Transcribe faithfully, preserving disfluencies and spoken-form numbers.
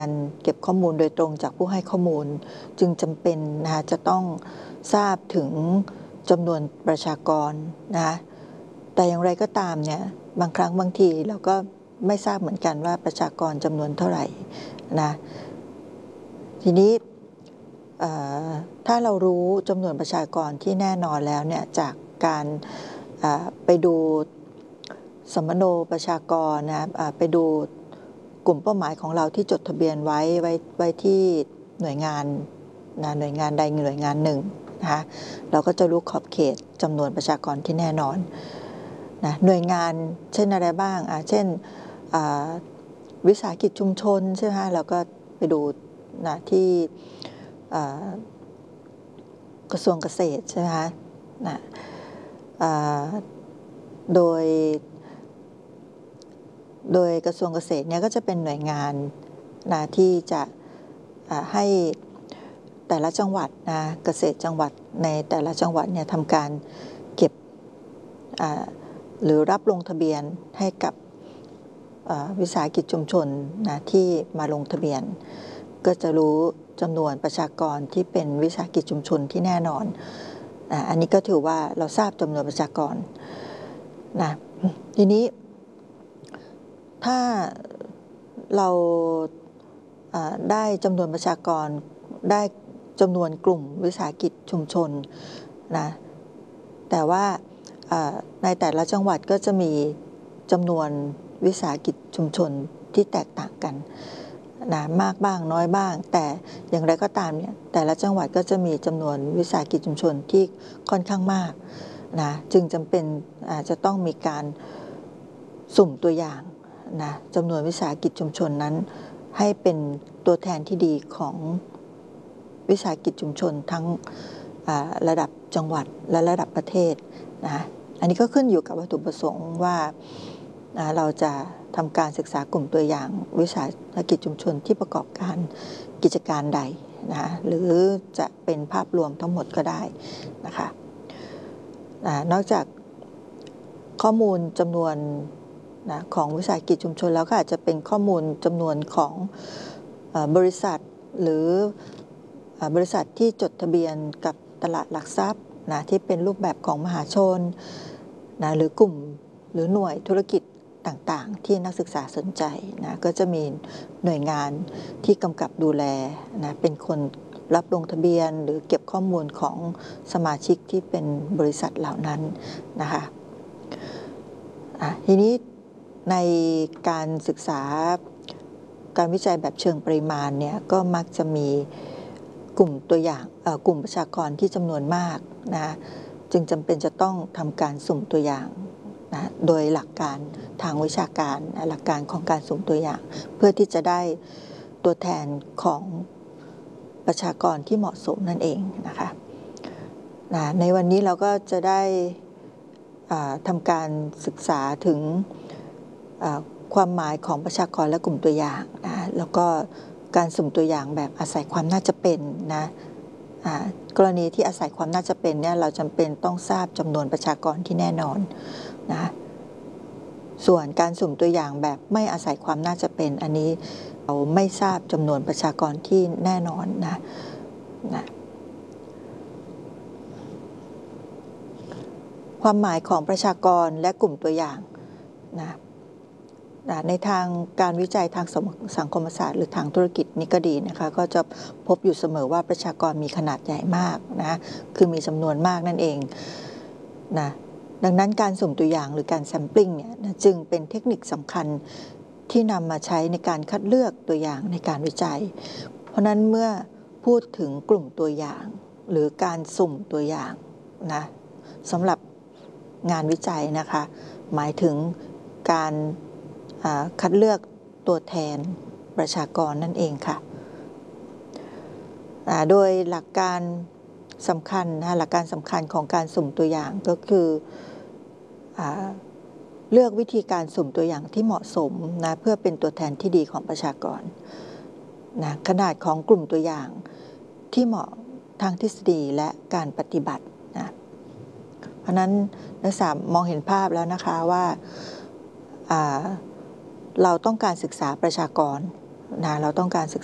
การเก็บข้อมูลโดยตรงจากผู้ให้ข้อมูลจึงจำเป็นนะคะจะต้องทราบถึงจำนวนประชากรนะคะแต่อย่างไรก็ตามเนี่ยบางครั้งบางทีเราก็ไม่ทราบเหมือนกันว่าประชากรจำนวนเท่าไหร่นะทีนี้ถ้าเรารู้จำนวนประชากรที่แน่นอนแล้วเนี่ยจากการไปดูสมโนประชากรนะไปดูกลุ่มเป้าหมายของเราที่จดทะเบียนไว้ไว้ไว้ที่หน่วยงานนะหน่วยงานใดหน่วยงานหนึ่งนะคะเราก็จะรู้ขอบเขตจำนวนประชากรที่แน่นอนนะหน่วยงานเช่นอะไรบ้างอ่ะเช่นวิสาหกิจชุมชนใช่ไหมคะเราก็ไปดูนะที่กระทรวงเกษตรใช่ไหมคะนะโดยโดยกระทรวงเกษตรเนี่ยก็จะเป็นหน่วยงานนะที่จะให้แต่ละจังหวัดนะเกษตรจังหวัดในแต่ละจังหวัดเนี่ยทำการเก็บหรือรับลงทะเบียนให้กับวิสาหกิจชุมชนนะที่มาลงทะเบียนก็จะรู้จำนวนประชากรที่เป็นวิสาหกิจชุมชนที่แน่นอนอันนี้ก็ถือว่าเราทราบจำนวนประชากรนะทีนี้ถ้าเราได้จำนวนประชากรได้จำนวนกลุ่มวิสาหกิจชุมชนนะแต่ว่าในแต่ละจังหวัดก็จะมีจำนวนวิสาหกิจชุมชนที่แตกต่างกันนะมากบ้างน้อยบ้างแต่อย่างไรก็ตามเนี่ยแต่ละจังหวัดก็จะมีจำนวนวิสาหกิจชุมชนที่ค่อนข้างมากนะจึงจำเป็นอาจจะต้องมีการสุ่มตัวอย่างนะจำนวนวิสาหกิจชุมชนนั้นให้เป็นตัวแทนที่ดีของวิสาหกิจชุมชนทั้งระดับจังหวัดและระดับประเทศนะอันนี้ก็ขึ้นอยู่กับวัตถุประสงค์ว่าเราจะทำการศึกษากลุ่มตัวอย่างวิสาหกิจชุมชนที่ประกอบการกิจการใดนะหรือจะเป็นภาพรวมทั้งหมดก็ได้นะคะนอกจากข้อมูลจำนวนนะของวิสาหกิจชุมชนแล้วก็อาจจะเป็นข้อมูลจำนวนของบริษัทหรือบริษัทที่จดทะเบียนกับตลาดหลักทรัพย์นะที่เป็นรูปแบบของมหาชนนะหรือกลุ่มหรือหน่วยธุรกิจต่างๆที่นักศึกษาสนใจนะก็จะมีหน่วยงานที่กำกับดูแลนะเป็นคนรับลงทะเบียนหรือเก็บข้อมูลของสมาชิกที่เป็นบริษัทเหล่านั้นนะคะทีนี้ในการศึกษาการวิจัยแบบเชิงปริมาณเนี่ยก็มักจะมีกลุ่มตัวอย่างกลุ่มประชากรที่จำนวนมากนะจึงจำเป็นจะต้องทำการสุ่มตัวอย่างนะโดยหลักการทางวิชาการหลักการของการสุ่มตัวอย่างเพื่อที่จะได้ตัวแทนของประชากรที่เหมาะสมนั่นเองนะคะนะในวันนี้เราก็จะได้ทำการศึกษาถึงความหมายของประชากรและกลุ่มตัวอย่างนะแล้วก็การสุ่มตัวอย่างแบบอาศัยความน่าจะเป็นนะกรณีที่อาศัยความน่าจะเป็นเนี่ยเราจำเป็นต้องทราบจำนวนประชากรที่แน่นอนนะส่วนการสุ่มตัวอย่างแบบไม่อาศัยความน่าจะเป็นอันนี้เราไม่ทราบจำนวนประชากรที่แน่นอนนะนะความหมายของประชากรและกลุ่มตัวอย่างนะในทางการวิจัยทางสังคมศาสตร์หรือทางธุรกิจนี่ก็ดีนะคะก็จะพบอยู่เสมอว่าประชากรมีขนาดใหญ่มากนะคือมีจำนวนมากนั่นเองนะดังนั้นการสุ่มตัวอย่างหรือการแซมปลิ้งเนี่ยจึงเป็นเทคนิคสำคัญที่นำมาใช้ในการคัดเลือกตัวอย่างในการวิจัยเพราะนั้นเมื่อพูดถึงกลุ่มตัวอย่างหรือการสุ่มตัวอย่างนะสำหรับงานวิจัยนะคะหมายถึงการคัดเลือกตัวแทนประชากรนั่นเองค่ะโดยหลักการสำคัญนะหลักการสำคัญของการสุ่มตัวอย่างก็คือเลือกวิธีการสุ่มตัวอย่างที่เหมาะสมนะเพื่อเป็นตัวแทนที่ดีของประชากรนะขนาดของกลุ่มตัวอย่างที่เหมาะทางทฤษฎีและการปฏิบัตินะเพราะนั้นนักศึกษามองเห็นภาพแล้วนะคะว่าเราต้องการศึกษาประชากรนะเราต้องการศึก